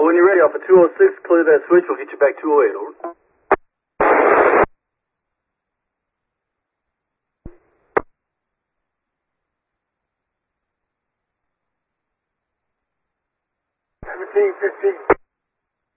When you're ready, Alpha 206, clear that switch. We'll get you back 208, over. Seventeen 15.